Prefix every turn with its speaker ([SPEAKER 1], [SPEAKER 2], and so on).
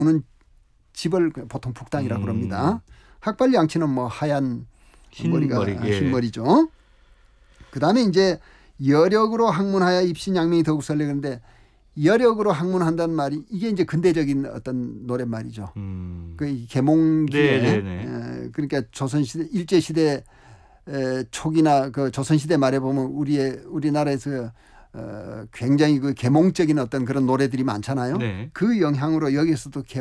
[SPEAKER 1] 집을 보통 북당이라고 그럽니다. 학발 양치는 뭐 하얀 머리가 흰머리죠. 그다음에 이제 여력으로 학문하여 입신양명이 더욱 설레 그런데 여력으로 학문한다는 말이 이게 이제 근대적인 어떤 노랫말이죠. 그 계몽기에 그러니까 조선시대 일제시대 초기나 그 조선시대 말에 보면 우리나라에서 굉장히 그 계몽적인 어떤 그런 노래들이 많잖아요. 그 영향으로 여기서도